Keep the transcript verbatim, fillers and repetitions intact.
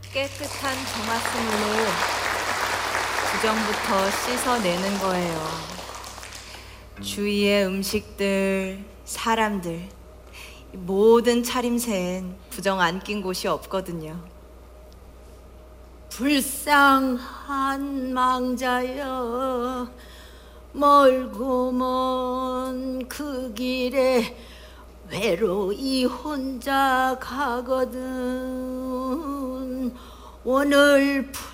깨끗한 정화스물로 부정부터 씻어내는 거예요. 주위의 음식들, 사람들, 모든 차림새엔 부정 안 낀 곳이 없거든요. 불쌍한 망자여, 멀고 먼 그 길에 외로이 혼자 가거든. 오늘